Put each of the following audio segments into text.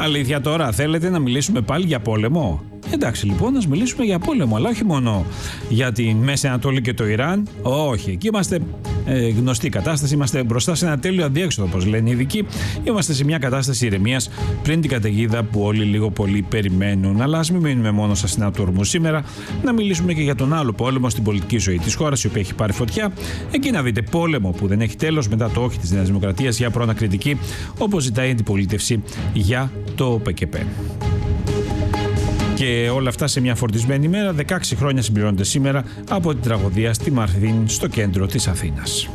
Αλήθεια τώρα, θέλετε να μιλήσουμε πάλι για πόλεμο? Εντάξει λοιπόν, να μιλήσουμε για πόλεμο, αλλά όχι μόνο για τη Μέση Ανατολή και το Ιράν. Όχι, εκεί είμαστε γνωστή κατάσταση. Είμαστε μπροστά σε ένα τέλειο αδιέξοδο, όπως λένε οι ειδικοί. Είμαστε σε μια κατάσταση ηρεμίας πριν την καταιγίδα που όλοι λίγο πολύ περιμένουν. Αλλά ας μην μείνουμε μόνο στα στενά του ορμού σήμερα, να μιλήσουμε και για τον άλλο πόλεμο στην πολιτική ζωή της χώρας, η οποία έχει πάρει φωτιά. Εκεί να δείτε πόλεμο που δεν έχει τέλος μετά το όχι της Νέας Δημοκρατίας για προανακριτική, όπως ζητάει η αντιπολίτευση για το ΠΚΠ. Και όλα αυτά σε μια φορτισμένη ημέρα. 16 χρόνια συμπληρώνονται σήμερα από την τραγωδία στη Μαρθίν, στο κέντρο της Αθήνας.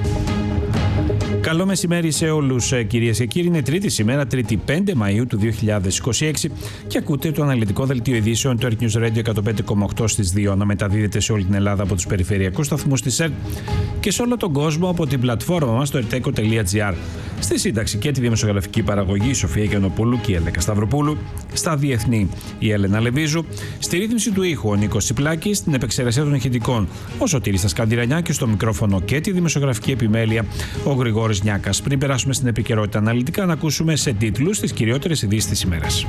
Καλό μεσημέρι σε όλους, κυρίες και κύριοι. Είναι Τρίτη σήμερα, 3η 5 Μαΐου του 2026 και ακούτε το αναλυτικό δελτίο ειδήσεων του Earth News Radio 105,8 στις 2 να μεταδίδεται σε όλη την Ελλάδα από τους περιφερειακούς σταθμούς της ΕΡΤ και σε όλο τον κόσμο από την πλατφόρμα μας στο erteco.gr. Στη σύνταξη και τη δημοσιογραφική παραγωγή η Σοφία Γιαννοπούλου και η Ελέκα Σταυροπούλου, στα διεθνή η Έλενα Λεβίζου, στη ρύθμιση του ήχου ο Νίκος Τσιπλάκης, στην επεξεργασία των ηχητικών ο Σωτήρης Σκανδυρανιά και στο μικρόφωνο και τη δημοσιογραφική επιμέλεια ο Γρηγόρης Νιάκας. Πριν περάσουμε στην επικαιρότητα αναλυτικά, να ακούσουμε σε τίτλους τις κυριότερες ειδήσεις της ημέρας.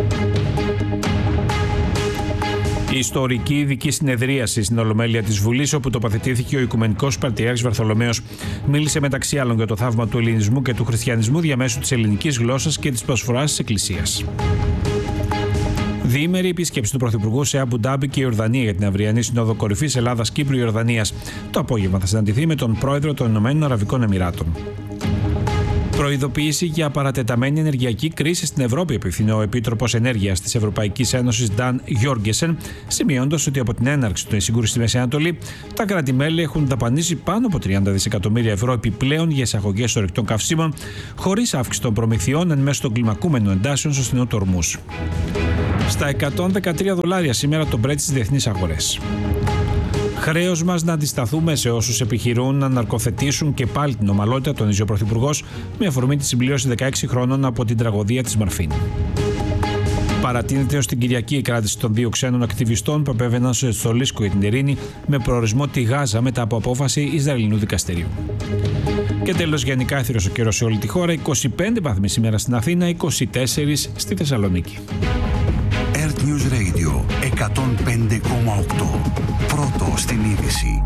Η ιστορική ειδική συνεδρίαση στην Ολομέλεια της Βουλής, όπου τοποθετήθηκε ο Οικουμενικός Πατριάρχης Βαρθολομαίος, μίλησε μεταξύ άλλων για το θαύμα του ελληνισμού και του χριστιανισμού διαμέσου της ελληνικής γλώσσας και της προσφοράς της Εκκλησίας. Διήμερη επίσκεψη του Πρωθυπουργού σε Αμπου Ντάμπι και Ιορδανία για την αυριανή Συνόδο Κορυφής Ελλάδας-Κύπρου-Ιορδανίας. Το απόγευμα θα συναντηθεί με τον πρόεδρο των Ηνωμένων Αραβικών Εμιράτων. Προειδοποίηση για παρατεταμένη ενεργειακή κρίση στην Ευρώπη, επιθυμεί ο Επίτροπος Ενέργειας της Ευρωπαϊκής Ένωσης Νταν Γιόργενσεν, σημειώνοντας ότι από την έναρξη των σύγκρουσης στη Μέση Ανατολή, τα κράτη-μέλη έχουν δαπανίσει πάνω από 30 δισεκατομμύρια ευρώ επιπλέον για εισαγωγές ορυκτών καυσίμων, χωρίς αύξηση των προμηθειών εν μέσω των κλιμακούμενων εντάσεων στο στενό του Ορμούς. Στα $113 σήμερα το Brent στις διεθνείς αγορές. Χρέος μας να αντισταθούμε σε όσους επιχειρούν να ναρκοθετήσουν και πάλι την ομαλότητα, τονίζει ο Πρωθυπουργός, με αφορμή τη συμπλήρωση 16 χρόνων από την τραγωδία της Μαρφίν. Παρατείνεται ως την Κυριακή η κράτηση των 2 ξένων ακτιβιστών που επέβαιναν στο Λίσκο για την ειρήνη με προορισμό τη Γάζα μετά από απόφαση Ισραηλινού δικαστηρίου. Και τέλος, γενικά έθυρος ο καιρός σε όλη τη χώρα. 25 βαθμοί σήμερα στην Αθήνα, 24 στη Θεσσαλονίκη. Earth News Radio 105,8. Πρώτο στην είδηση.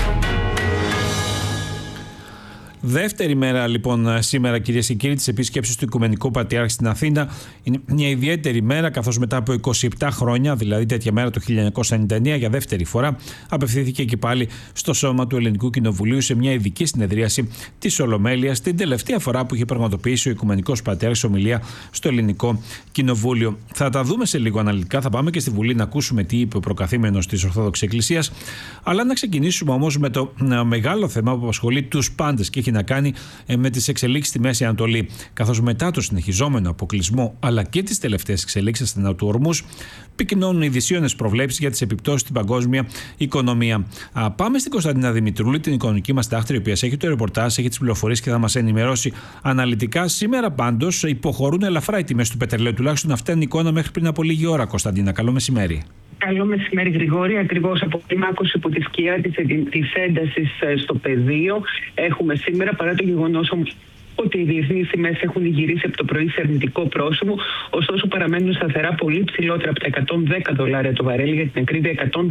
Δεύτερη μέρα λοιπόν σήμερα, κυρίες και κύριοι, της επίσκεψης του Οικουμενικού Πατριάρχη στην Αθήνα. Είναι μια ιδιαίτερη μέρα, καθώς μετά από 27 χρόνια, δηλαδή τέτοια μέρα το 1999, για δεύτερη φορά απευθύνθηκε και πάλι στο σώμα του Ελληνικού Κοινοβουλίου σε μια ειδική συνεδρίαση της Ολομέλειας, την τελευταία φορά που είχε πραγματοποιήσει ο Οικουμενικός Πατριάρχης ομιλία στο Ελληνικό Κοινοβούλιο. Θα τα δούμε σε λίγο αναλυτικά, θα πάμε και στη Βουλή να ακούσουμε τι είπε ο προκαθήμενος της Ορθόδοξης Εκκλησίας. Αλλά να ξεκινήσουμε όμως με το μεγάλο θέμα που απασχολεί τους πάντες και έχει να κάνει με τις εξελίξεις στη Μέση Ανατολή. Καθώς μετά το συνεχιζόμενο αποκλεισμό αλλά και τις τελευταίες εξελίξεις στην του Ορμούς, πυκνώνουν οι δυσίωνες προβλέψεις για τις επιπτώσεις στην παγκόσμια οικονομία. Πάμε στην Κωνσταντίνα Δημητρούλη, την οικονομική μας τάχτρη, η οποία έχει το ρεπορτάζ, έχει τις πληροφορίες και θα μας ενημερώσει αναλυτικά. Σήμερα πάντως υποχωρούν ελαφρά οι τιμές του πετρελαίου, τουλάχιστον αυτή είναι η εικόνα μέχρι πριν από λίγη ώρα. Κωνσταντίνα, καλό μεσημέρι. Καλό μεσημέρι, Γρηγόρη. Ακριβώς από την μάκωση που τη σκιά της έντασης στο πεδίο έχουμε σήμερα, παρά το γεγονός ότι οι διεθνείς τιμές έχουν γυρίσει από το πρωί σε αρνητικό πρόσημο, ωστόσο παραμένουν σταθερά πολύ ψηλότερα από τα $110 το βαρέλι, για την ακρίβεια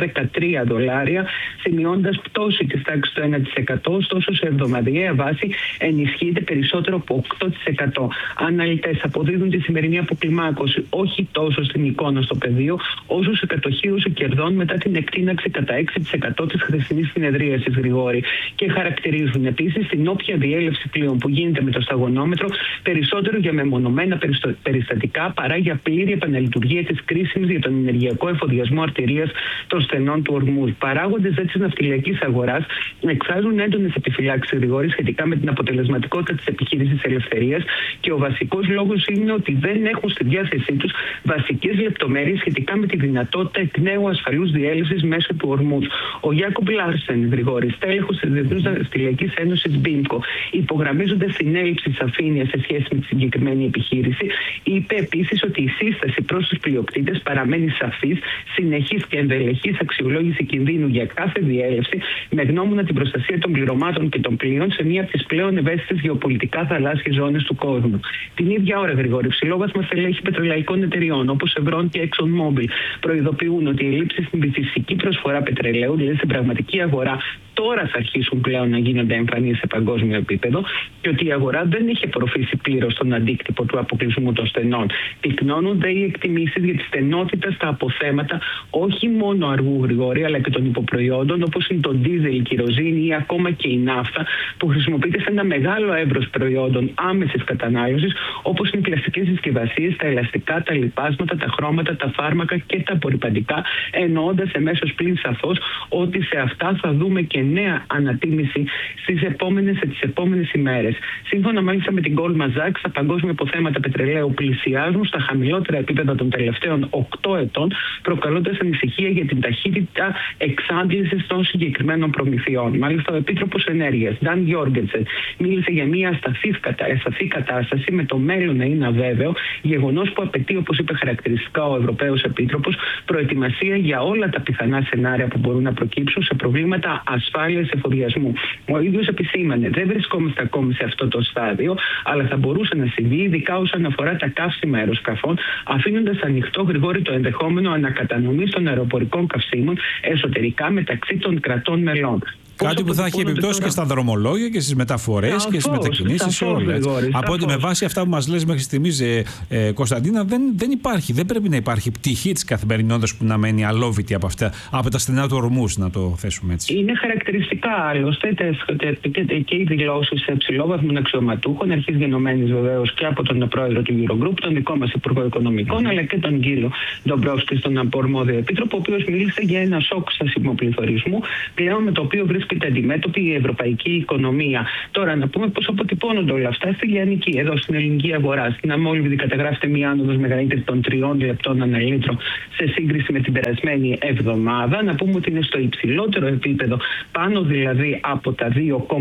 $113, σημειώντας πτώση της τάξης του 1%, ωστόσο σε εβδομαδιαία βάση ενισχύεται περισσότερο από 8%. Αναλυτές αποδίδουν τη σημερινή αποκλιμάκωση όχι τόσο στην εικόνα στο πεδίο, όσο σε κατοχήρωση κερδών μετά την εκτείναξη κατά 6% της χθεσινής συνεδρίασης, Γρηγόρη, και χαρακτηρίζουν επίσης την όποια διέλευση πλοίων που γίνεται με το σταγονόμετρο περισσότερο για μεμονωμένα περιστατικά παρά για πλήρη επαναλειτουργία της κρίσης για τον ενεργειακό εφοδιασμό αρτηρίας των στενών του Ορμούς. Παράγοντες της ναυτιλιακής αγοράς εκφράζουν έντονες επιφυλάξεις, Γρηγόρη, σχετικά με την αποτελεσματικότητα της επιχείρησης ελευθερίας, και ο βασικός λόγος είναι ότι δεν έχουν στη διάθεσή τους βασικές λεπτομέρειες σχετικά με τη δυνατότητα εκ νέου ασφαλούς διέλευσης μέσω του Ορμούς. Ο Γιάκομπ Λάρσεν, Γρηγόρη, στέλεχος της Διεθνούς Ναυτιλιακής Ένωσης BIMCO, υπογραμμίζοντας τη νέα έλλειψη σαφήνειας σε σχέση με τη συγκεκριμένη επιχείρηση. Είπε επίσης ότι η σύσταση προς τους πλειοκτήτες παραμένει σαφής, συνεχής και ενδελεχής αξιολόγηση κινδύνου για κάθε διέλευση, με γνώμονα την προστασία των πληρωμάτων και των πλοίων σε μία από τις πλέον ευαίσθητες γεωπολιτικά θαλάσσιες ζώνες του κόσμου. Την ίδια ώρα, Γρηγόρη, ψηλόβαθμα στελέχη πετρελαϊκών εταιριών όπως Chevron και ExxonMobil προειδοποιούν ότι οι ελλείψεις στην φυσική προσφορά πετρελαίου, δηλαδή στην πραγματική αγορά, τώρα θα αρχίσουν πλέον να γίνονται εμφανείς σε παγκόσμιο επίπεδο και ότι η αγορά δεν έχει απορροφήσει πλήρως τον αντίκτυπο του αποκλεισμού των στενών. Πυκνώνονται οι εκτιμήσεις για τη στενότητα στα αποθέματα όχι μόνο αργού, Γρηγόρη, αλλά και των υποπροϊόντων όπως είναι το ντίζελ, η κυροζήνη ή ακόμα και η ναύτα, που χρησιμοποιείται σε ένα μεγάλο εύρος προϊόντων άμεσης κατανάλωσης όπως είναι οι πλαστικές συσκευασίες, τα ελαστικά, τα λιπάσματα, τα χρώματα, τα φάρμακα και τα απορρυπαντικά, εννοώντας εμέσως πλην σαφώς ότι σε αυτά θα δούμε και νέα ανατίμηση τις επόμενες ημέρες. Σύμφωνα μάλιστα με την Goldman Sachs, τα παγκόσμια αποθέματα πετρελαίου πλησιάζουν στα χαμηλότερα επίπεδα των τελευταίων 8 ετών, προκαλώντας ανησυχία για την ταχύτητα εξάντλησης των συγκεκριμένων προμηθειών. Μάλιστα, ο Επίτροπος Ενέργειας, Dan Jorgensen, μίλησε για μια ασταθή κατάσταση με το μέλλον να είναι αβέβαιο, γεγονός που απαιτεί, όπως είπε χαρακτηριστικά ο Ευρωπαίος Επίτροπος, προετοιμασία για όλα τα πιθανά σενάρια που μπορούν να προκύψουν σε προβλήματα ασφάλειας εφοδιασμού. Ο ίδιος επισήμανε, δεν βρισκόμαστε ακόμη σε αυτό το στάδιο, αλλά θα μπορούσε να συμβεί, ειδικά όσον αφορά τα καύσιμα αεροσκαφών, αφήνοντας ανοιχτό, Γρηγόρη, το ενδεχόμενο ανακατανομής των αεροπορικών καυσίμων εσωτερικά μεταξύ των κρατών μελών. Κάτι που θα έχει επιπτώσει και στα δρομολόγια και στις μεταφορές και στις μετακινήσεις και όλα. Από ότι με βάση αυτά που μας λες μέχρι στιγμής, Κωνσταντίνα, δεν υπάρχει. Δεν πρέπει να υπάρχει πτυχή της καθημερινότητας που να μένει αλόβητη από τα στενά του ορμούς, να το θέσουμε έτσι. Είναι χαρακτηριστικά άλλωστε και οι δηλώσεις ψηλόβαθμων αξιωματούχων, αρχής γενομένης βεβαίως και από τον πρόεδρο του Eurogroup, τον δικό μας Υπουργό Οικονομικών, αλλά και τον κύριο Ντομπρόφσκι, τον αρμόδιο επίτροπο, ο οποίος μίλησε για ένα σοκ στασιμοπληθωρισμού, πλέον με το οποίο βρίσκεται αντιμέτωπη η ευρωπαϊκή οικονομία. Τώρα, να πούμε πώς αποτυπώνονται όλα αυτά στη λιανική, εδώ στην ελληνική αγορά. Στην αμόλυβδη καταγράφεται μια άνοδος μεγαλύτερη των 3 λεπτών ανά λίτρο σε σύγκριση με την περασμένη εβδομάδα. Να πούμε ότι είναι στο υψηλότερο επίπεδο, πάνω δηλαδή από τα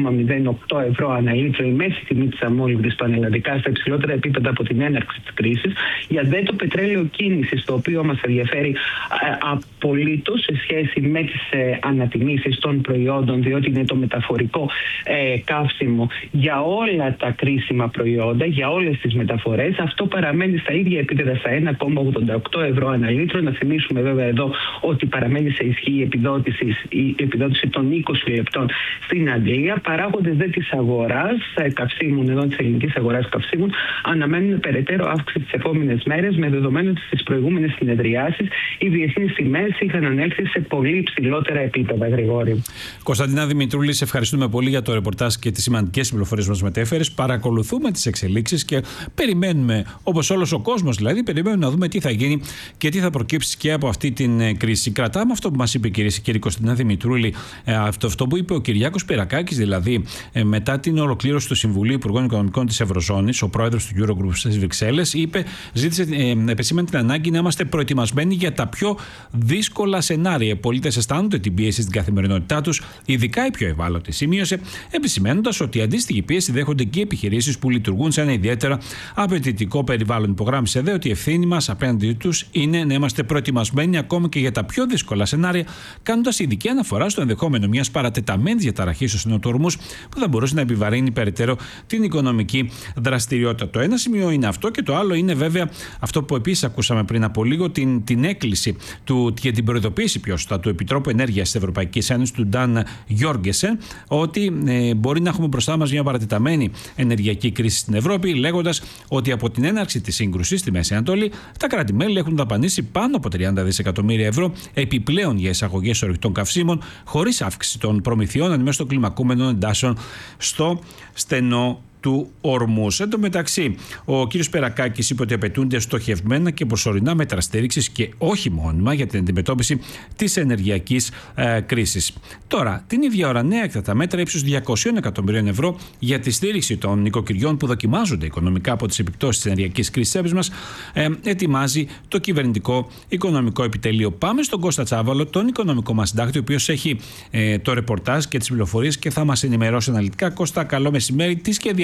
2,08 ευρώ ανά λίτρο, η μέση τιμή της αμόλυβδης πανελλαδικά, στα υψηλότερα επίπεδα από την έναρξη της κρίσης. Για δε το πετρέλαιο κίνησης, το οποίο μας ενδιαφέρει απολύτως σε σχέση με τις ανατιμήσεις των προϊόντων, διότι είναι το μεταφορικό καύσιμο για όλα τα κρίσιμα προϊόντα, για όλες τις μεταφορές. Αυτό παραμένει στα ίδια επίπεδα, στα 1,88 ευρώ ανά λίτρο. Να θυμίσουμε βέβαια εδώ ότι παραμένει σε ισχύ η επιδότηση των 20 λεπτών στην Αγγλία. Παράγοντες δε της αγοράς καυσίμων, εδώ της ελληνικής αγοράς καυσίμων, αναμένουν περαιτέρω αύξηση τις επόμενες μέρες, με δεδομένο ότι στις προηγούμενες συνεδριάσεις οι διεθνείς τιμές είχαν ανέλθει σε πολύ ψηλότερα επίπεδα, Γρηγόρη. Κωνσταντίνα Δημητρούλη, σε ευχαριστούμε πολύ για το ρεπορτάζ και τις σημαντικές πληροφορίες που μας μετέφερες. Παρακολουθούμε τις εξελίξεις και περιμένουμε, όπως όλος ο κόσμος δηλαδή, περιμένουμε να δούμε τι θα γίνει και τι θα προκύψει και από αυτή την κρίση. Κρατάμε αυτό που μας είπε, κυρίες και κύριοι, Κωνσταντίνα Δημητρούλη, αυτό που είπε ο Κυριάκος Πυρακάκης, δηλαδή μετά την ολοκλήρωση του Συμβουλίου Υπουργών Οικονομικών της Ευρωζώνης, ο πρόεδρος του Eurogroup στις Βρυξέλλες, επεσήμανε την ανάγκη να είμαστε προετοιμασμένοι για τα πιο δύσκολα σενάρια. Οι πολίτες αισθάνονται την πίεση στην καθημερινότητά τους, ειδικά οι πιο ευάλωτοι, σημείωσε, επισημαίνοντας ότι αντίστοιχη πίεση δέχονται και οι επιχειρήσεις που λειτουργούν σε ένα ιδιαίτερα απαιτητικό περιβάλλον. Υπογράμμισε δε ότι η ευθύνη μας απέναντι τους είναι να είμαστε προετοιμασμένοι ακόμα και για τα πιο δύσκολα σενάρια, κάνοντας ειδική αναφορά στο ενδεχόμενο μιας παρατεταμένης διαταραχής στους συνοτορμούς που θα μπορούσε να επιβαρύνει περαιτέρω την οικονομική δραστηριότητα. Το ένα σημείο είναι αυτό, και το άλλο είναι βέβαια αυτό που επίσης ακούσαμε πριν από λίγο, την έκκληση και την προειδοποίηση πιο σωστά του Επιτρόπου Ενέργειας της Ευρωπαϊκής Ένωσης, του Dan Jorgensen, ότι μπορεί να έχουμε μπροστά μας μια παρατεταμένη ενεργειακή κρίση στην Ευρώπη, λέγοντας ότι από την έναρξη της σύγκρουσης στη Μέση Ανατολή, τα κράτη-μέλη έχουν δαπανίσει πάνω από 30 δισεκατομμύρια ευρώ επιπλέον για εισαγωγές ορυκτών καυσίμων, χωρίς αύξηση των προμηθειών αντιμέτωπης των κλιμακούμενων εντάσεων στο στενό του ορμούς. Εν τω μεταξύ, ο κ. Περακάκης είπε ότι απαιτούνται στοχευμένα και προσωρινά μέτρα στήριξης και όχι μόνιμα για την αντιμετώπιση της ενεργειακής κρίσης. Τώρα, την ίδια ώρα, νέα έκτακτα μέτρα ύψους 200 εκατομμυρίων ευρώ για τη στήριξη των νοικοκυριών που δοκιμάζονται οικονομικά από τις επιπτώσεις της ενεργειακής κρίσης μας, ετοιμάζει το κυβερνητικό οικονομικό επιτελείο. Πάμε στον Κώστα Τσάβαλο, τον οικονομικό μας συντάκτη, ο οποίος έχει το ρεπορτάζ και τις πληροφορίες και θα μας ενημερώσει αναλυτικά. Κώστα, καλό μεσημέρι. Τι σχεδιάζει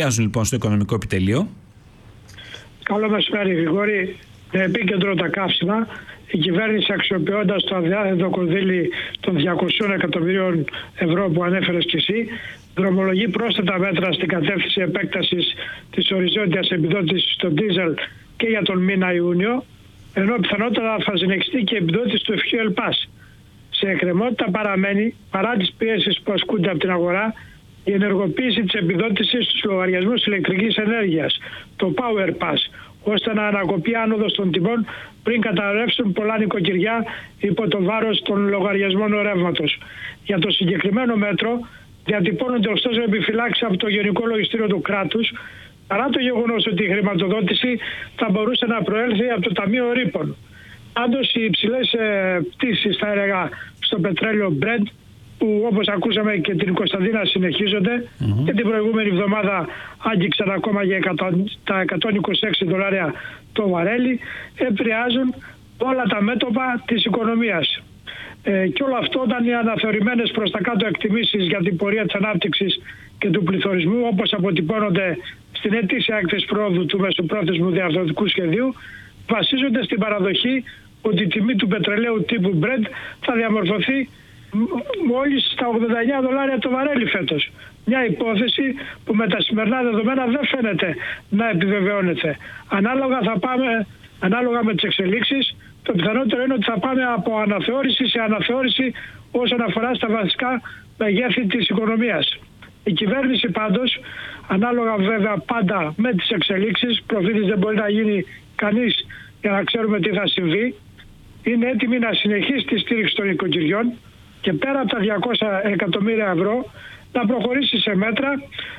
πλησιάζουν λοιπόν στο οικονομικό επιτελείο. Καλό μεσημέρι, Γρηγόρη. Με επίκεντρο τα καύσιμα, η κυβέρνηση, αξιοποιώντας το αδιάθετο κονδύλι των 200 εκατομμυρίων ευρώ που ανέφερες και εσύ, δρομολογεί πρόσθετα μέτρα στην κατεύθυνση επέκτασης της οριζόντιας επιδότησης στο ντίζελ και για τον μήνα Ιούνιο, ενώ πιθανότατα θα συνεχιστεί και η επιδότηση του Fuel Pass. Σε εκκρεμότητα παραμένει, παρά τις πιέσεις που ασκούνται από την αγορά, η ενεργοποίηση της επιδότησης στους λογαριασμούς ηλεκτρικής ενέργειας, το Power Pass, ώστε να ανακοπεί άνοδος των τιμών πριν καταρρεύσουν πολλά νοικοκυριά υπό το βάρος των λογαριασμών ρεύματος. Για το συγκεκριμένο μέτρο διατυπώνονται ωστόσο επιφυλάξεις από το Γενικό Λογιστήριο του κράτους, παρά το γεγονός ότι η χρηματοδότηση θα μπορούσε να προέλθει από το Ταμείο Ρήπων. Πάντως οι υψηλές πτήσεις, θα έλεγα, στο πετρέλαιο Brent, που όπως ακούσαμε και την Κωνσταντίνα συνεχίζονται και την προηγούμενη εβδομάδα άγγιξαν ακόμα για τα $126 το βαρέλι, επηρεάζουν όλα τα μέτωπα της οικονομίας. Και όλο αυτό όταν οι αναθεωρημένες προς τα κάτω εκτιμήσεις για την πορεία της ανάπτυξης και του πληθωρισμού, όπως αποτυπώνονται στην ετήσια έκθεση πρόοδου του μεσοπρόθεσμου διαρθρωτικού σχεδίου, βασίζονται στην παραδοχή ότι η τιμή του πετρελαίου τύπου Brent θα διαμορφωθεί μόλις στα $89 το βαρέλι φέτος. Μια υπόθεση που με τα σημερινά δεδομένα δεν φαίνεται να επιβεβαιώνεται. Ανάλογα με τις εξελίξεις, το πιθανότερο είναι ότι θα πάμε από αναθεώρηση σε αναθεώρηση όσον αφορά στα βασικά μεγέθη της οικονομίας. Η κυβέρνηση πάντως, ανάλογα βέβαια πάντα με τις εξελίξεις, προφήτης δεν μπορεί να γίνει κανείς για να ξέρουμε τι θα συμβεί, είναι έτοιμη να συνεχίσει τη στήριξη των οικοκυριών και πέρα από τα 200 εκατομμύρια ευρώ να προχωρήσει σε μέτρα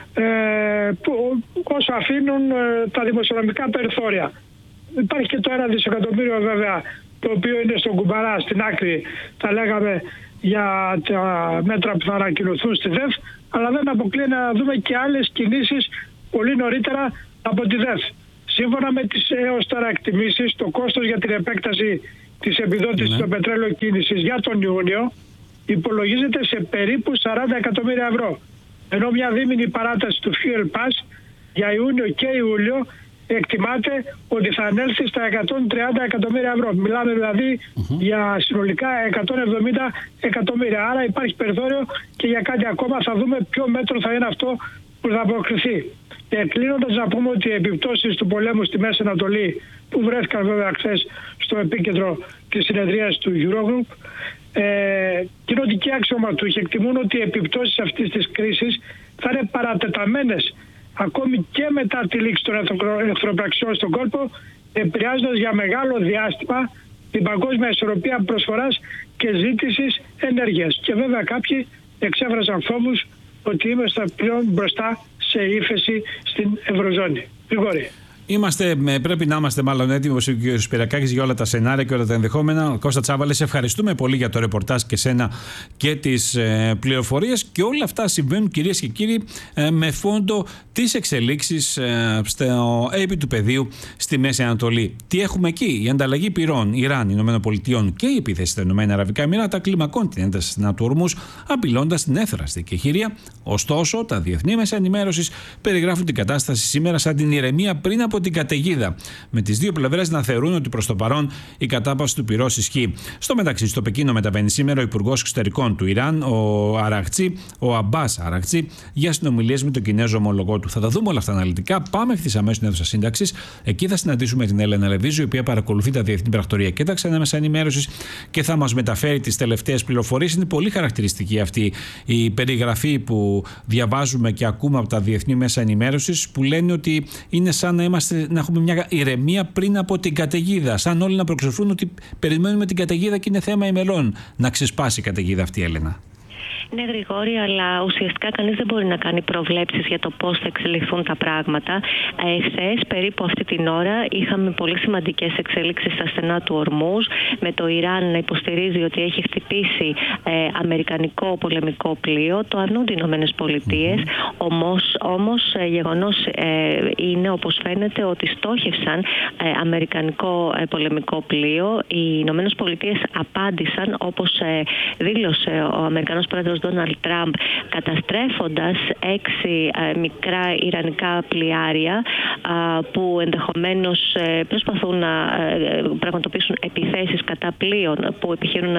όσο αφήνουν τα δημοσιονομικά περιθώρια. Υπάρχει και το 1 δισεκατομμύριο βέβαια, το οποίο είναι στον κουμπαρά, στην άκρη, θα λέγαμε, για τα μέτρα που θα ανακοινωθούν στη ΔΕΦ, αλλά δεν αποκλείει να δούμε και άλλες κινήσεις πολύ νωρίτερα από τη ΔΕΦ. Σύμφωνα με τις έως τώρα εκτιμήσεις, το κόστος για την επέκταση της επιδότησης στο πετρέλαιο κίνησης για τον Ιούνιο υπολογίζεται σε περίπου 40 εκατομμύρια ευρώ. Ενώ μια δίμηνη παράταση του Fuel Pass για Ιούνιο και Ιούλιο εκτιμάται ότι θα ανέλθει στα 130 εκατομμύρια ευρώ. Μιλάμε δηλαδή για συνολικά 170 εκατομμύρια. Άρα υπάρχει περιθώριο και για κάτι ακόμα. Θα δούμε ποιο μέτρο θα είναι αυτό που θα αποκριθεί. Και κλείνοντας να πούμε ότι οι επιπτώσεις του πολέμου στη Μέση Ανατολή, που βρέθηκαν βέβαια χθες στο επίκεντρο της συνεδρίας του Eurogroup, κοινοτικοί αξιωματούχοι εκτιμούν ότι οι επιπτώσεις αυτής της κρίσης θα είναι παρατεταμένες ακόμη και μετά τη λήξη των εχθροπραξιών στον κόλπο, επηρεάζοντας για μεγάλο διάστημα την παγκόσμια ισορροπία προσφοράς και ζήτησης ενέργειας. Και βέβαια κάποιοι εξέφρασαν φόβους ότι είμαστε πλέον μπροστά σε ύφεση στην Ευρωζώνη. Γρηγόρη. Πρέπει να είμαστε μάλλον έτοιμοι, όπως είπε ο κ. Σπυρακάκης, για όλα τα σενάρια και όλα τα ενδεχόμενα. Κώστα Τσάβαλε, σε ευχαριστούμε πολύ για το ρεπορτάζ και σένα και τις πληροφορίες. Και όλα αυτά συμβαίνουν, κυρίες και κύριοι, με φόντο τις εξελίξεις στο έπι του πεδίου στη Μέση Ανατολή. Τι έχουμε εκεί? Η ανταλλαγή πυρών Ιράν, ΗΠΑ και η επίθεση στα ΗΠΑ κλιμακώνουν την ένταση του Ορμούζ, απειλώντας την έθραστη κεχηρία. Ωστόσο, τα διεθνή μέσα ενημέρωσης περιγράφουν την κατάσταση σήμερα σαν την ηρεμία πριν από την καταιγίδα, με τις δύο πλευρές να θεωρούν ότι προς το παρόν η κατάπαυση του πυρός ισχύει. Στο μεταξύ, στο Πεκίνο μεταβαίνει σήμερα ο Υπουργός Εξωτερικών του Ιράν, ο Αμπάς Αραχτζή, για συνομιλίες με τον Κινέζο ομολογό του. Θα τα δούμε όλα αυτά αναλυτικά. Πάμε ευθύς αμέσως στην αίθουσα σύνταξης. Εκεί θα συναντήσουμε την Έλενα Λεβίζου, η οποία παρακολουθεί τα διεθνή πρακτορία και τα ξένα μέσα ενημέρωσης και θα μας μεταφέρει τις τελευταίες πληροφορίες. Είναι πολύ χαρακτηριστική αυτή η περιγραφή που διαβάζουμε και ακούμε από τα διεθνή μέσα ενημέρωσης, που λένε ότι είναι σαν να έχουμε μια ηρεμία πριν από την καταιγίδα. Σαν όλοι να προξοφούν ότι περιμένουμε την καταιγίδα και είναι θέμα ημερών να ξεσπάσει η καταιγίδα αυτή, Έλενα. Ναι, Γρηγόρη, αλλά ουσιαστικά κανείς δεν μπορεί να κάνει προβλέψεις για το πώς θα εξελιχθούν τα πράγματα. Χθες, περίπου αυτή την ώρα, είχαμε πολύ σημαντικές εξέλιξεις στα στενά του Ορμούζ, με το Ιράν να υποστηρίζει ότι έχει χτυπήσει αμερικανικό πολεμικό πλοίο, το αρνούν οι Ηνωμένες Πολιτείες. Όμως γεγονός είναι, όπως φαίνεται, ότι στόχευσαν αμερικανικό πολεμικό πλοίο. Οι Ηνωμένες Πολιτείες απάντησαν, όπως δήλωσε ο Αμερικανός πρόεδρος πρόεδρος Ντόναλντ Τραμπ, καταστρέφοντας 6 μικρά ιρανικά πλοιάρια που ενδεχομένως προσπαθούν να πραγματοποιήσουν επιθέσεις κατά πλοίων που επιχειρούν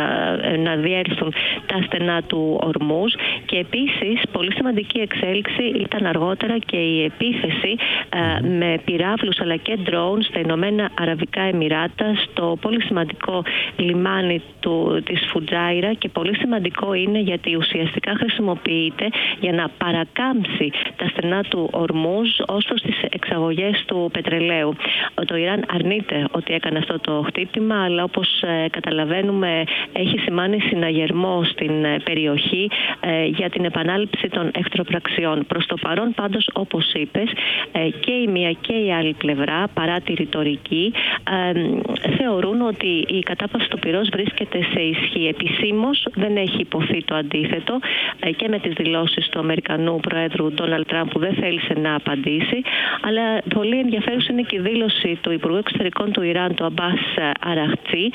να διέλθουν τα στενά του Ορμούζ. Και επίσης πολύ σημαντική εξέλιξη ήταν αργότερα και η επίθεση με πυράβλους αλλά και ντρόουν στα Ηνωμένα Αραβικά Εμιράτα, στο πολύ σημαντικό λιμάνι της Φουτζάιρα, και πολύ σημαντικό είναι γιατί ουσιαστικά χρησιμοποιείται για να παρακάμψει τα στενά του Ορμούζ ως προς τις εξαγωγές του πετρελαίου. Το Ιράν αρνείται ότι έκανε αυτό το χτύπημα, αλλά όπως καταλαβαίνουμε έχει σημάνει συναγερμό στην περιοχή για την επανάληψη των εχθροπραξιών. Προς το παρόν πάντως, όπως είπες, και η μία και η άλλη πλευρά, παρά τη ρητορική, θεωρούν ότι η κατάπαυση του πυρός βρίσκεται σε ισχύ. Επισήμως δεν έχει υποθεί το αντίθετο, και με τις δηλώσεις του Αμερικανού Προέδρου Ντόναλντ Τραμπ, που δεν θέλησε να απαντήσει, αλλά πολύ ενδιαφέρουσα είναι και η δήλωση του Υπουργού Εξωτερικών του Ιράν, του Αμπάς Αραχτζή,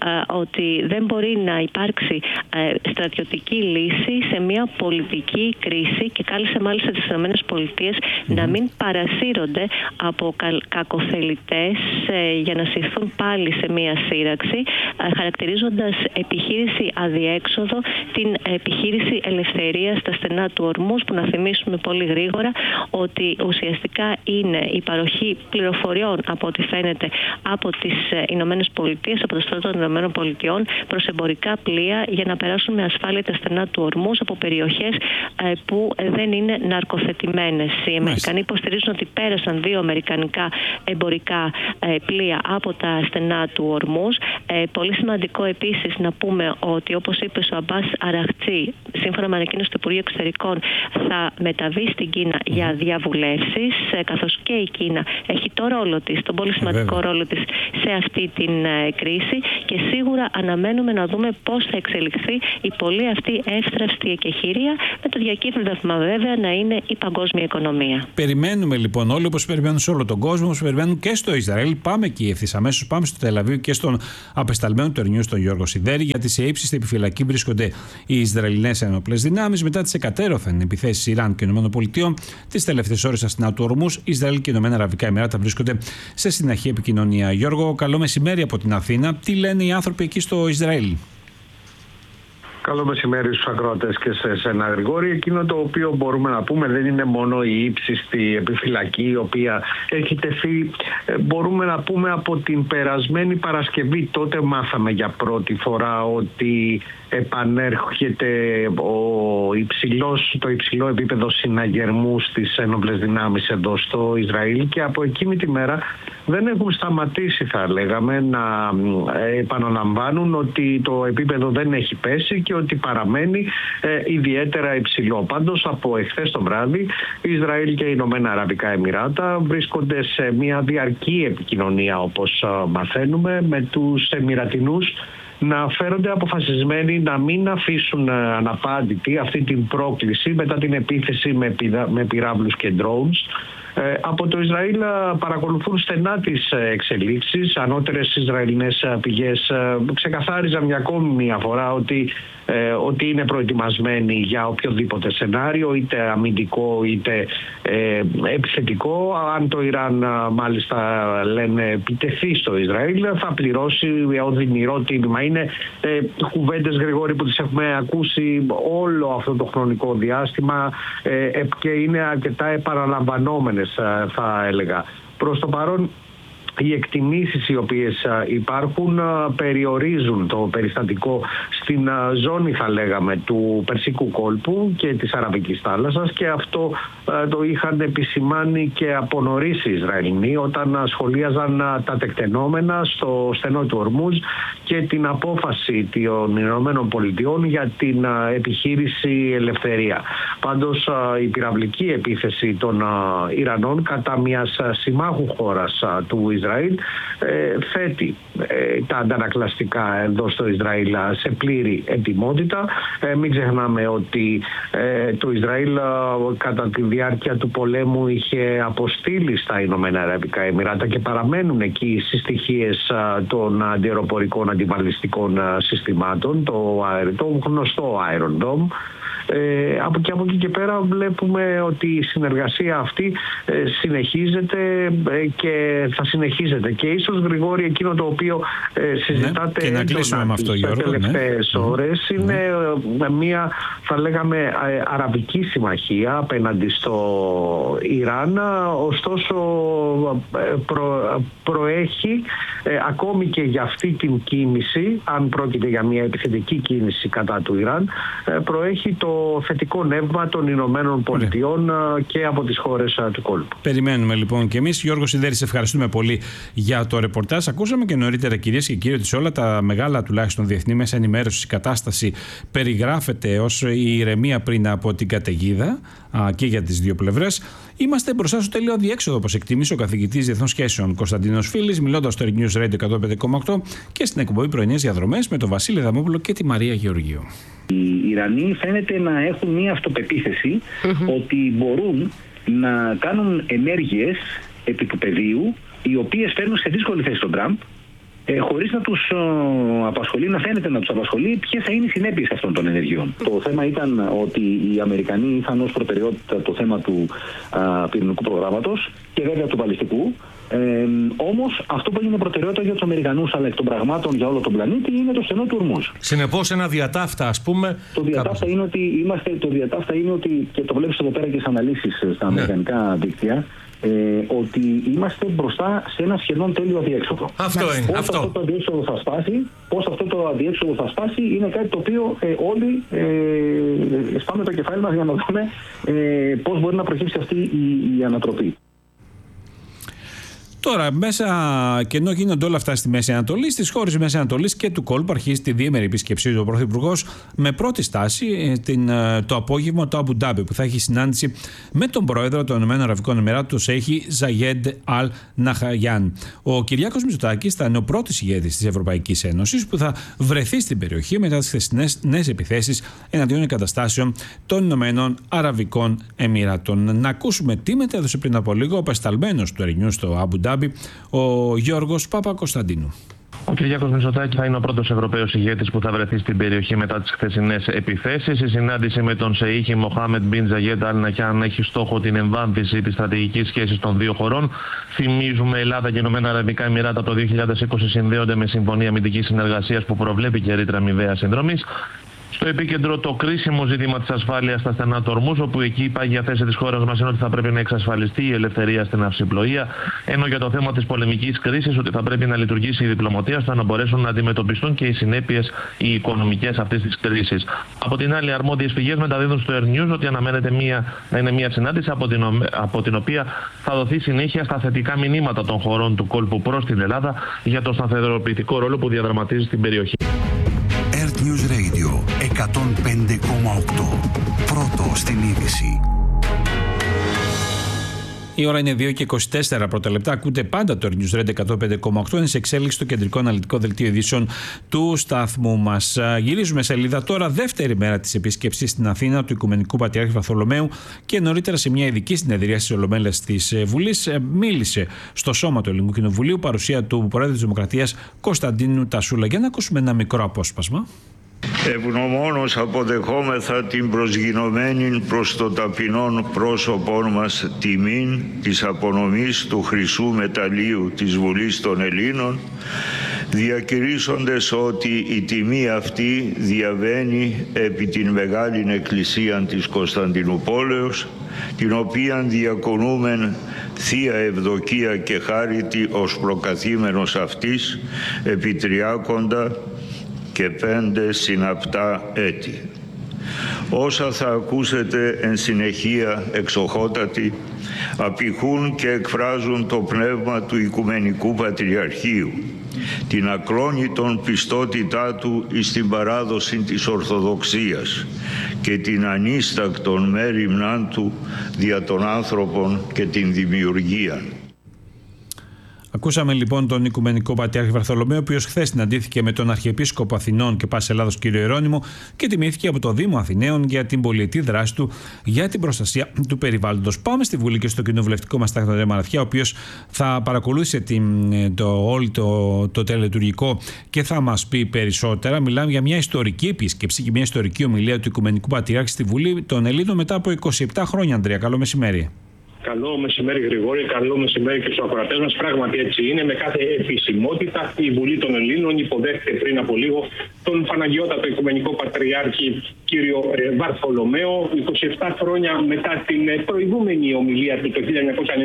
ότι δεν μπορεί να υπάρξει στρατιωτική λύση σε μια πολιτική κρίση, και κάλεσε μάλιστα τις ΗΠΑ να μην παρασύρονται από κακοθελητές για να συρθούν πάλι σε μια σύραξη, χαρακτηρίζοντας επιχείρηση αδιέξοδο την επιχείρηση ελευθερίας στα στενά του Ορμούζ, που να θυμίσουμε πολύ γρήγορα ότι ουσιαστικά είναι η παροχή πληροφοριών, από ό,τι φαίνεται, από τις Ηνωμένες Πολιτείες, από το στρατό των Ηνωμένων Πολιτειών, προς εμπορικά πλοία για να περάσουν με ασφάλεια τα στενά του Ορμούζ από περιοχές που δεν είναι ναρκοθετημένες. Οι Αμερικανοί υποστηρίζουν ότι πέρασαν 2 αμερικανικά εμπορικά πλοία από τα στενά του Ορμούζ. Πολύ σημαντικό επίσης να πούμε ότι, όπως είπε ο Αμπάς Αραχτζή, σύμφωνα με ανακοίνωση του Υπουργείου Εξωτερικών, θα μεταβεί στην Κίνα για διαβουλεύσεις, καθώς και η Κίνα έχει το ρόλο της, τον πολύ σημαντικό ρόλο της σε αυτή την κρίση, και σίγουρα αναμένουμε να δούμε πώς θα εξελιχθεί η πολύ αυτή εύθραυστη εκεχηρία, με το διακύβευμα βέβαια να είναι η παγκόσμια οικονομία. Περιμένουμε λοιπόν όλοι, όπως περιμένουν σε όλο τον κόσμο, όπως περιμένουν και στο Ισραήλ. Πάμε εκεί ευθύς αμέσως, πάμε στο Τελαβίβ και στον απεσταλμένο του Ερνιούς, τον Γιώργο Σιδέρη, γιατί σε ύψιστη επιφυλακή βρίσκονται οι Ισραηλινές ενόπλες δυνάμεις μετά τις εκατέρωθεν επιθέσεις Ιράν και ΗΠΑ. Τις τελευταίες ώρες στα στενά του Ορμούζ, Ισραήλ και Ηνωμένα Αραβικά Εμιράτα βρίσκονται σε συναχή επικοινωνία. Γιώργο, καλό μεσημέρι από την Αθήνα. Τι λένε οι άνθρωποι εκεί στο Ισραήλ? Καλό μεσημέρι στους ακροατές και σε εσένα, Γρηγόρη. Εκείνο το οποίο μπορούμε να πούμε δεν είναι μόνο η ύψιστη επιφυλακή, η οποία έχει τεθεί, μπορούμε να πούμε, από την περασμένη Παρασκευή. Τότε μάθαμε για πρώτη φορά ότι επανέρχεται το υψηλό επίπεδο συναγερμού στις ένοπλες δυνάμεις εδώ στο Ισραήλ, και από εκείνη τη μέρα δεν έχουν σταματήσει, θα λέγαμε, να επαναλαμβάνουν ότι το επίπεδο δεν έχει πέσει και ότι παραμένει ιδιαίτερα υψηλό. Πάντως, από εχθές το βράδυ, Ισραήλ και οι Ηνωμένα Αραβικά Εμιράτα βρίσκονται σε μια διαρκή επικοινωνία, όπως μαθαίνουμε, με τους Εμιρατινούς να φέρονται αποφασισμένοι να μην αφήσουν αναπάντητη αυτή την πρόκληση μετά την επίθεση με πυράβλους και drones. Από το Ισραήλ παρακολουθούν στενά τις εξελίξεις. Ανώτερες Ισραηλινές πηγές ξεκαθάριζαν για ακόμη μια φορά ότι είναι προετοιμασμένοι για οποιοδήποτε σενάριο, είτε αμυντικό είτε επιθετικό. Αν το Ιράν, μάλιστα λένε, επιτεθεί στο Ισραήλ, θα πληρώσει οδυνηρό τίμημα. Είναι κουβέντες, Γρηγόρη, που τις έχουμε ακούσει όλο αυτό το χρονικό διάστημα και είναι αρκετά επαναλαμβανόμενες, θα έλεγα. Προς το παρόν, οι εκτιμήσεις οι οποίες υπάρχουν περιορίζουν το περιστατικό στην ζώνη, θα λέγαμε, του Περσικού κόλπου και της Αραβικής θάλασσας, και αυτό το είχαν επισημάνει και από νωρίς οι Ισραηλινοί όταν σχολίαζαν τα τεκτενόμενα στο στενό του Ορμούζ και την απόφαση των Ηνωμένων Πολιτειών για την επιχείρηση Ελευθερία. Πάντως, η πυραυλική επίθεση των Ιρανών κατά μιας συμμάχου χώρας του Ισραήλ Ισραήλ, θέτει τα αντανακλαστικά εδώ στο Ισραήλ σε πλήρη ετοιμότητα. Μην ξεχνάμε ότι το Ισραήλ κατά τη διάρκεια του πολέμου είχε αποστείλει στα Ηνωμένα Αραβικά Εμιράτα και παραμένουν εκεί στις στοιχείες των αντιαεροπορικών αντιβαλιστικών συστημάτων, το γνωστό Iron Dome. Από εκεί και πέρα βλέπουμε ότι η συνεργασία αυτή συνεχίζεται και θα συνεχίζεται. Και ίσως, Γρηγόρη, εκείνο το οποίο συζητάτε έντονα τις τελευταίες ώρες είναι μια, θα λέγαμε, αραβική συμμαχία απέναντι στο Ιράν. Ωστόσο προέχει ακόμη και για αυτή την κίνηση, αν πρόκειται για μια επιθετική κίνηση κατά του Ιράν, προέχει το θετικό νεύμα των Ηνωμένων Πολιτειών και από τις χώρες του κόλπου. Περιμένουμε λοιπόν και εμείς. Γιώργο Σιδέρη, σε ευχαριστούμε πολύ για το ρεπορτάζ. Ακούσαμε και νωρίτερα, κυρίες και κύριοι, ότι σε όλα τα μεγάλα τουλάχιστον διεθνή μέσα ενημέρωσης η κατάσταση περιγράφεται ως η ηρεμία πριν από την καταιγίδα και για τις δύο πλευρές. Είμαστε μπροστά στο τέλειο αδιέξοδο, όπως εκτίμησε ο καθηγητής Διεθνών Σχέσεων Κωνσταντίνος Φίλης, μιλώντας στο News Radio 105,8 και στην εκπομπή Πρωινές Διαδρομές με τον Βασίλη Δαμόπουλο και τη Μαρία Γεωργίου. Οι Ιρανοί φαίνεται να έχουν μια αυτοπεποίθηση ότι μπορούν να κάνουν ενέργειες επί του πεδίου, οι οποίες φέρνουν σε δύσκολη θέση τον Τραμπ, χωρίς να τους απασχολεί, να φαίνεται να τους απασχολεί ποιες θα είναι οι συνέπειες αυτών των ενεργειών. Το θέμα ήταν ότι οι Αμερικανοί είχαν ως προτεραιότητα το θέμα του πυρηνικού προγράμματος και βέβαια του βαλιστικού. Όμως αυτό που έγινε προτεραιότητα για τους Αμερικανούς αλλά εκ των πραγμάτων για όλο τον πλανήτη είναι το στενό του Ορμούζ. Συνεπώς ένα διατάφτα, ας πούμε. Το διατάφτα είναι ότι, και το βλέπεις εδώ πέρα και στις αναλύσεις στα αμερικανικά δίκτυα, ότι είμαστε μπροστά σε ένα σχεδόν τέλειο αδιέξοδο. Αυτό είναι. Πώς αυτό το αδιέξοδο θα σπάσει είναι κάτι το οποίο όλοι σπάμε το κεφάλι μας για να δούμε πώς μπορεί να προκύψει αυτή η ανατροπή. Τώρα, μέσα και ενώ γίνονται όλα αυτά στη Μέση Ανατολή, στις χώρες Μέση Ανατολής και του κόλπου αρχίζει τη διήμερη επίσκεψή του ο Πρωθυπουργός με πρώτη στάση το απόγευμα το Αμπου Ντάμπι, που θα έχει συνάντηση με τον πρόεδρο των ΗΑΕ, τον Σέιχη Ζαγέντ Αλ Ναχαγιάν. Ο Κυριάκος Μητσοτάκης θα είναι ο πρώτος ηγέτης της Ευρωπαϊκής Ένωσης που θα βρεθεί στην περιοχή μετά τις χθεσινές νέες επιθέσεις εναντίον εγκαταστάσεων των Ηνωμένων Αραβικών Εμιράτων. Να ακούσουμε τι μετέδωσε πριν από λίγο ο απεσταλμένος του Ερνιού στο Αμπου Ντάμπι, ο Γιώργος Παπακοσταντίνου. Ο Κυριάκος Μητσοτάκης θα είναι ο πρώτος Ευρωπαίος ηγέτης που θα βρεθεί στην περιοχή μετά τις χθεσινές επιθέσεις. Η συνάντηση με τον Σεΐχη Μοχάμεντ Μπιν Ζαγέντ Αλ Ναχιάν έχει στόχο την εμβάθυνση της στρατηγικής σχέσης των δύο χωρών. Θυμίζουμε, Ελλάδα και Ηνωμένα Αραβικά Εμιράτα από το 2020 συνδέονται με συμφωνία αμυντικής συνεργασίας που προβλέπει και ρήτρα αμοιβαίας συνδρομής. Στο επίκεντρο το κρίσιμο ζήτημα της ασφάλειας στα στενά του Ορμούζ, όπου εκεί η πάγια θέση της χώρας μας είναι ότι θα πρέπει να εξασφαλιστεί η ελευθερία στην ναυσιπλοεία, ενώ για το θέμα της πολεμικής κρίσης ότι θα πρέπει να λειτουργήσει η διπλωματία ώστε να μπορέσουν να αντιμετωπιστούν και οι συνέπειες οι οικονομικές αυτής της κρίσης. Από την άλλη, αρμόδιες πηγές μεταδίδουν στο Air News ότι αναμένεται να είναι μια συνάντηση από την οποία θα δοθεί συνέχεια στα θετικά μηνύματα των χωρών του κόλπου προς την Ελλάδα για το σταθεροποιητικό ρόλο που διαδραματίζει στην περιοχή. News Radio 105,8. Πρώτο στην είδηση. Η ώρα είναι 2 και 24 πρώτα λεπτά. Ακούτε πάντα το News Radio 105,8. Είναι σε εξέλιξη το κεντρικό αναλυτικό δελτίο ειδήσεων του σταθμού μας. Γυρίζουμε σελίδα τώρα. Δεύτερη μέρα της επίσκεψης στην Αθήνα του Οικουμενικού Πατριάρχη Βαρθολομαίου και νωρίτερα σε μια ειδική συνεδρία στις Ολομέλειες της Βουλής μίλησε στο σώμα του Ελληνικού Κοινοβουλίου παρουσία του Προέδρου της Δημοκρατίας Κωνσταντίνου Τασούλα. Για να ακούσουμε ένα μικρό απόσπασμα. Ευγνωμόνως αποδεχόμεθα την προσγεινωμένη προς το ταπεινόν πρόσωπόν μας τιμήν της απονομής του χρυσού μεταλλίου της Βουλής των Ελλήνων, διακηρύσσοντες ότι η τιμή αυτή διαβαίνει επί την Μεγάλην Εκκλησίαν της Κωνσταντινούπολεως, την οποίαν διακονούμεν θεία ευδοκία και χάριτη ως προκαθήμενος αυτής επί 30 και 5 συναπτά έτη. Όσα θα ακούσετε εν συνεχεία εξοχότατοι απηχούν και εκφράζουν το πνεύμα του Οικουμενικού Πατριαρχείου, την ακλόνητον πιστότητά του εις την παράδοση της Ορθοδοξίας και την ανίστακτον μέριμνάν του δια των άνθρωπων και την δημιουργία. Ακούσαμε λοιπόν τον Οικουμενικό Πατριάρχη Βαρθολομαίο, ο οποίος χθες συναντήθηκε με τον Αρχιεπίσκοπο Αθηνών και Πάσης Ελλάδος κ. Ιερώνυμο και τιμήθηκε από το Δήμο Αθηναίων για την πολυετή δράση του για την προστασία του περιβάλλοντος. Πάμε στη Βουλή και στο κοινοβουλευτικό μας τάκτη τον Μαραθιά, ο οποίος θα παρακολούθησε όλο το τελετουργικό και θα μας πει περισσότερα. Μιλάμε για μια ιστορική επίσκεψη και μια ιστορική ομιλία του Οικουμενικού Πατριάρχη στη Βουλή των Ελλήνων μετά από 27 χρόνια. Ανδρέα, καλό μεσημέρι. Καλό μεσημέρι, Γρηγόρη. Καλό μεσημέρι και στους ακροατές μας. Πράγματι έτσι είναι. Με κάθε επισημότητα η Βουλή των Ελλήνων υποδέχεται πριν από λίγο τον Παναγιώτατο Οικουμενικό Πατριάρχη κύριο Βαρθολομαίο. 27 χρόνια μετά την προηγούμενη ομιλία του το 1999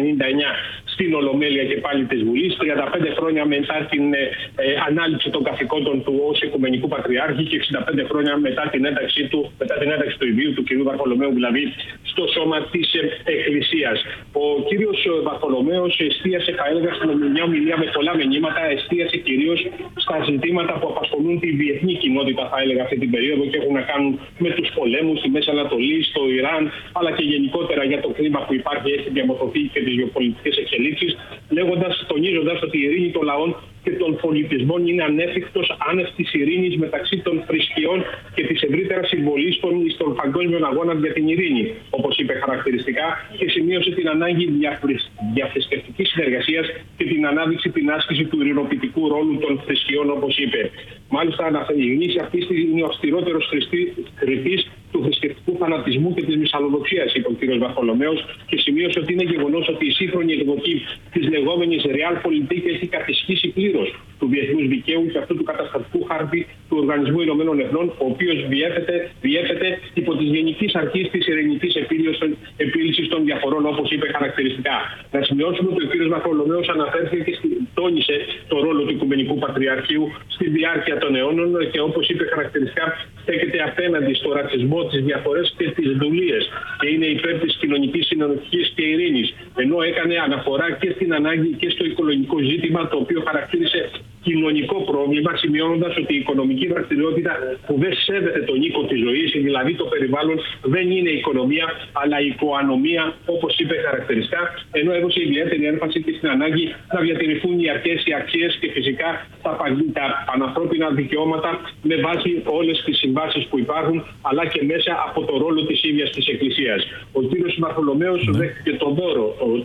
στην Ολομέλεια και πάλι της Βουλής, 35 χρόνια μετά την ανάληψη των καθηκόντων του ως Οικουμενικού Πατριάρχη και 65 χρόνια μετά την ένταξη του ιδίου του κ. Βαρθολομαίου, δηλαδή στο σώμα της Εκκλησίας. Ο κύριος Βαρθολομαίος εστίασε, θα έλεγα, στην μια ομιλία με πολλά μηνύματα, εστίασε κυρίως στα ζητήματα που απασχολούν τη διεθνή κοινότητα, θα έλεγα, αυτή την περίοδο και έχουν να κάνουν με τους πολέμους στη Μέση Ανατολή, στο Ιράν, αλλά και γενικότερα για το κλίμα που υπάρχει, έχει διαμορφωθεί και τις γεωπολιτικές εξελίξεις, τονίζοντας ότι η ειρήνη των λαών και των πολιτισμών είναι ανέφικτος άνευ της ειρήνης μεταξύ των θρησκειών και της ευρύτερας συμβολής στον παγκόσμιο αγώνα για την ειρήνη, όπως είπε χαρακτηριστικά, και σημείωσε την ανάγκη διαθρησκευτικής συνεργασίας και την ανάδειξη την άσκηση του ειρηνοποιητικού ρόλου των θρησκειών, όπως είπε. Μάλιστα, η γνήση αυτή είναι ο αυστηρότερος κριτής του θρησκευτικού φανατισμού και της μυσαλλοδοξίας, είπε ο κ. Βαρθολομαίος, και σημείωσε ότι είναι γεγονός ότι η σύγχρονη εκδοχή της λεγόμενης Realpolitik έχει κατησχύσει πλήρως του διεθνούς δικαίου και αυτού του καταστατικού χάρτη του Οργανισμού Ηνωμένων Εθνών, ο οποίος διέπεται υπό τις γενικής αρχής της ειρηνικής επίλυσης των διαφορών, όπως είπε χαρακτηριστικά. Να σημειώσουμε ότι ο κ. Βαρθολομαίος αναφέρθηκε και τόνισε το ρόλο του Οικουμενικού Πατριαρχείου στη διάρκεια των αιώνων και, όπως είπε χαρακτηριστικά, στέκεται απέναντι στο ρατσισμό, τις διαφορές και τις δουλείες και είναι υπέρ της κοινωνικής συνοχής και ειρήνης, ενώ έκανε αναφορά και στην ανάγκη και στο οικολογικό ζήτημα, το οποίο χαρακτήρισε κοινωνικό πρόβλημα, σημειώνοντας ότι η οικονομική δραστηριότητα που δεν σέβεται τον οίκο της ζωής, δηλαδή το περιβάλλον, δεν είναι οικονομία αλλά οικοανομία, όπως είπε χαρακτηριστικά, ενώ έδωσε ιδιαίτερη έμφαση και στην ανάγκη να διατηρηθούν οι αρχές, οι αξίες και φυσικά τα πανανθρώπινα δικαιώματα με βάση όλες τις συμβάσεις που υπάρχουν, αλλά και μέσα από το ρόλο της ίδιας της Εκκλησίας. Ο κύριος Βαρθολομαίος δέχτηκε τον δώρο,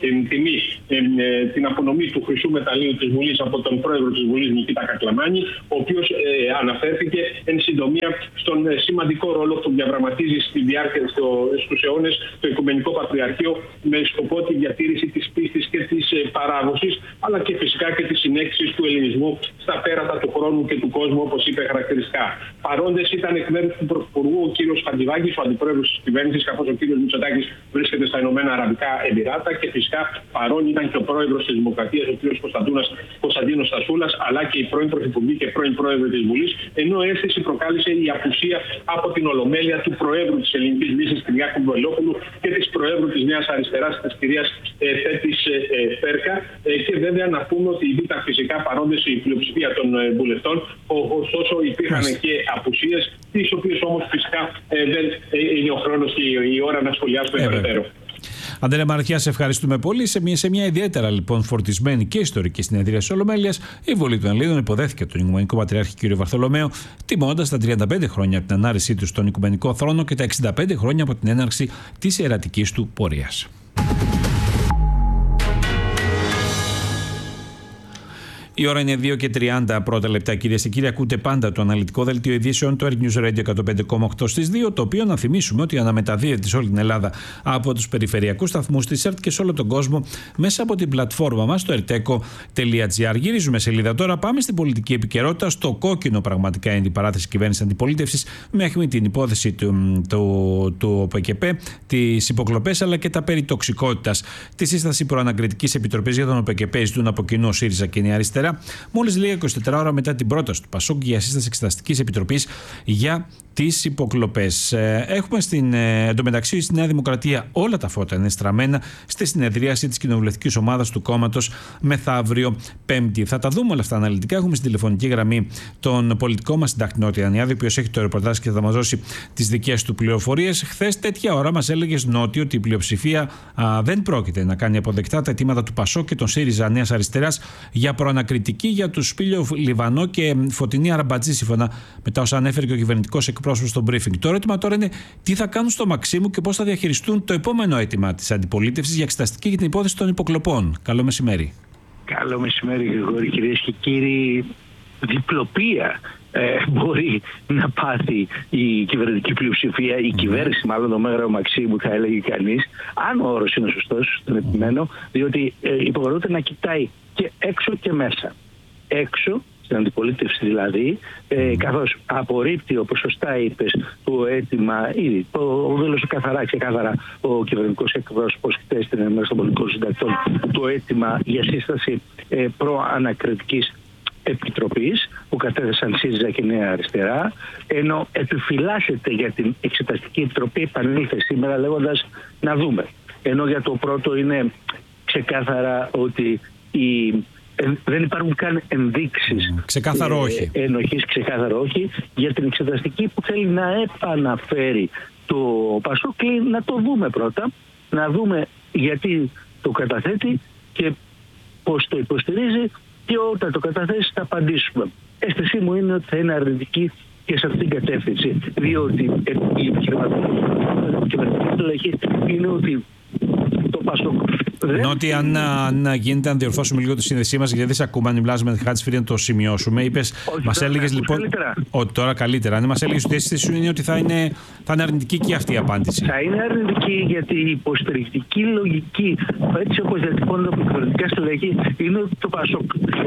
την απονομή του χρυσού μεταλλείου της Βουλής από τον πρόεδρο της Βουλής, Νικήτα Κακλαμάνη, ο οποίος αναφέρθηκε εν συντομία στον σημαντικό ρόλο που διαδραματίζει στη διάρκεια στους αιώνες το Οικουμενικό Πατριαρχείο με σκοπό τη διατήρηση της πίστης και της παράδοσης, αλλά και φυσικά και της συνέχισης του ελληνισμού στα πέρατα του χρόνου και του κόσμου, όπως είπε χαρακτηριστικά. Παρόντες ήταν εκ μέρους του Πρωθυπουργού ο κύριος Χατζηδάκης, ο αντιπρόεδρος της κυβέρνησης, καθώς ο κύριος Μητσοτάκης βρίσκεται στα Ηνωμένα Αραβικά Εμιράτα, και φυσικά παρόν ήταν και ο πρόεδρος της Δημοκρατίας, ο κύριος Κωνσταντίνος Στασούλας, αλλά και η πρώην Πρωθυπουργή και πρώην Πρόεδρο της Βουλής, ενώ αίσθηση προκάλεσε η απουσία από την Ολομέλεια του Προέδρου της Ελληνικής Λύσης, Κυριάκου Βελόπουλου, και της Προέδρου της Νέας Αριστεράς, της κυρίας Θέτης Πέρκα. Και βέβαια να πούμε ότι ήταν φυσικά παρόντες η πλειοψηφία των βουλευτών, ωστόσο υπήρχαν και απουσίες, τις οποίες όμως φυσικά δεν είναι ο χρόνος και η ώρα να σχολιάσουμε περαιτέρω. Ανδρέα Μαραθιά, σε ευχαριστούμε πολύ. Σε μια ιδιαίτερα λοιπόν φορτισμένη και ιστορική συνεδρία της Ολομέλειας, η Βουλή των Ελλήνων υποδέχθηκε τον Οικουμενικό Πατριάρχη κ. Βαρθολομαίο, τιμώντας τα 35 χρόνια από την ανάρρησή του στον Οικουμενικό θρόνο και τα 65 χρόνια από την έναρξη της ιερατικής του πορείας. Η ώρα είναι 2:30 πρώτα λεπτά, κυρίες και κύριοι. Ακούτε πάντα το αναλυτικό δελτίο ειδήσεων του News Radio 105,8 στις 2, το οποίο να θυμίσουμε ότι αναμεταδίδεται σε όλη την Ελλάδα από τους περιφερειακούς σταθμούς της ΕΡΤ και σε όλο τον κόσμο μέσα από την πλατφόρμα μας στο erteco.gr. Γυρίζουμε σελίδα τώρα, πάμε στην πολιτική επικαιρότητα. Στο κόκκινο πραγματικά είναι η παράθεση κυβέρνησης αντιπολίτευσης με την υπόθεση του ΟΠΕΚΕΠ, τις υποκλοπές αλλά και τα περί τοξικότητας. Τη σύσταση προανακριτικής επιτροπής για τον ΟΠΕΚΕΠ ζητούν από κοινού ΣΥΡΙΖΑ και Νέα Αριστερά, μόλις λίγα 24 ώρα μετά την πρόταση του ΠΑΣΟΚ για σύσταση εξεταστικής επιτροπής για τις υποκλοπές. Έχουμε εντωμεταξύ στη Νέα Δημοκρατία όλα τα φώτα είναι στραμμένα στη συνεδρίαση της κοινοβουλευτικής ομάδας του κόμματος μεθαύριο Πέμπτη. Θα τα δούμε όλα αυτά αναλυτικά. Έχουμε στην τηλεφωνική γραμμή τον πολιτικό μας συντάκτη Νότι Ανιάδη, ο οποίος έχει το ρεπορτάζ και θα μας δώσει τις δικές του πληροφορίες. Χθες τέτοια ώρα μας έλεγες, Νότι, ότι η πλειοψηφία δεν πρόκειται να κάνει αποδεκτά τα αιτήματα του ΠΑΣΟΚ και των ΣΥΡΙΖΑ Νέας Αριστεράς για προανακριτική για τους Σπήλιο Λιβανό και Φωτεινή Αραμπατζή, σύμφωνα με τα όσα ανέφερε και ο κυβερνητικός εκπρόσωπος στο briefing. Το ερώτημα τώρα είναι τι θα κάνουν στο Μαξίμου και πώς θα διαχειριστούν το επόμενο αίτημα της αντιπολίτευσης για εξεταστική για την υπόθεση των υποκλοπών. Καλό μεσημέρι. Καλό μεσημέρι, Γρηγόρη. Κυρίες και κύριοι, διπλοπία μπορεί να πάθει η κυβερνητική πλειοψηφία, η κυβέρνηση, μάλλον το Μέγαρο Μαξίμου, θα έλεγε κανείς, αν ο όρος είναι σωστός, τον επιμένω, διότι υποχρεούται να κοιτάει και έξω και μέσα. Έξω, στην αντιπολίτευση δηλαδή, καθώς απορρίπτει, όπως σωστά είπες, το αίτημα, ήδη το δήλωσε ξεκάθαρα ο κυβερνητικός εκπρόσωπος χθες στην ενημέρωση των πολιτικών συντακτών, το αίτημα για σύσταση προανακριτικής επιτροπής που κατέθεσαν ΣΥΡΙΖΑ και Νέα Αριστερά, ενώ επιφυλάσσεται για την εξεταστική επιτροπή, επανήλθε σήμερα λέγοντας να δούμε. Ενώ για το πρώτο είναι ξεκάθαρα ότι δεν υπάρχουν καν ενδείξεις ενοχής, ξεκάθαρο όχι, για την εξεταστική που θέλει να επαναφέρει το ΠΑΣΟΚ. Να το δούμε πρώτα, να δούμε γιατί το καταθέτει και πώς το υποστηρίζει, και όταν το καταθέσει θα απαντήσουμε. Αίσθησή μου είναι ότι θα είναι αρνητική και σε αυτήν την κατεύθυνση, διότι η επιχειρηματική είναι ότι το ΠΑΣΟΚ. Νότι, αν γίνεται, να διορθώσουμε λίγο τη σύνδεσή μας, γιατί δεν σε ακούμε. Αν μιλάς με τη Χάτσφυρη, να το σημειώσουμε. Μας έλεγες λοιπόν. Ότι τώρα καλύτερα. Αν μας έλεγες ότι η αίσθηση σου είναι ότι θα είναι αρνητική και αυτή η απάντηση. Θα είναι αρνητική, γιατί η υποστηρικτική λογική, έτσι όπως διατυπώνεται από κυβερνητικά στελέχη, είναι ότι το ΠΑΣΟΚ.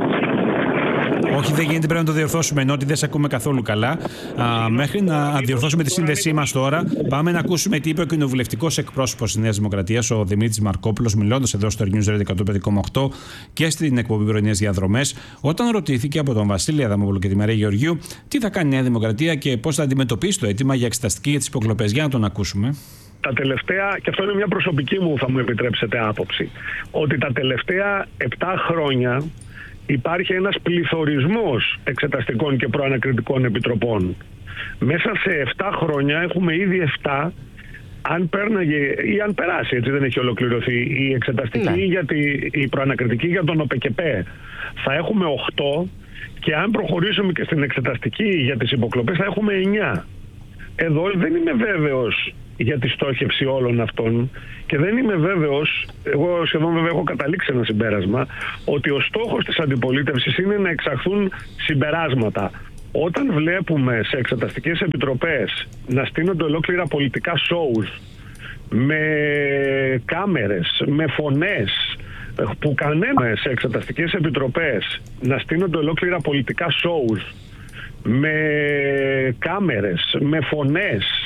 Όχι, δεν γίνεται, πρέπει να το διορθώσουμε. Ενώ ότι δεν σε ακούμε καθόλου καλά. Μέχρι να διορθώσουμε τη σύνδεσή μας τώρα, πάμε να ακούσουμε τι είπε ο κοινοβουλευτικός εκπρόσωπος της Νέας Δημοκρατίας, ο Δημήτρης Μαρκόπουλος, μιλώντας εδώ στο News Radio 105,8 και στην εκπομπή Πρωινές Διαδρομές, όταν ρωτήθηκε από τον Βασίλη Αδαμόπουλο και τη Μαρία Γεωργίου τι θα κάνει η Νέα Δημοκρατία και πώς θα αντιμετωπίσει το αίτημα για εξεταστική για τις υποκλοπές. Για να τον ακούσουμε. Τα τελευταία, και αυτό είναι μια προσωπική μου, θα μου επιτρέψετε, άποψη, ότι τα τελευταία 7 χρόνια υπάρχει ένας πληθωρισμός εξεταστικών και προανακριτικών επιτροπών. Μέσα σε 7 χρόνια έχουμε ήδη 7. Αν πέρναγε ή αν περάσει, έτσι δεν έχει ολοκληρωθεί η εξεταστική η προανακριτική για τον ΟΠΕΚΕΠΕ, θα έχουμε 8, και αν προχωρήσουμε και στην εξεταστική για τις υποκλοπές θα έχουμε 9. Εδώ δεν είμαι βέβαιος για τη στόχευση όλων αυτών και δεν είμαι βέβαιος, εγώ σχεδόν βέβαια έχω καταλήξει ένα συμπέρασμα, ότι ο στόχος της αντιπολίτευσης είναι να εξαχθούν συμπεράσματα. Όταν βλέπουμε σε εξεταστικές επιτροπές να στείνονται ολόκληρα πολιτικά shows με κάμερες, με φωνές, που κανένα σε εξεταστικές επιτροπές να στείνονται ολόκληρα πολιτικά shows με κάμερες, με φωνές,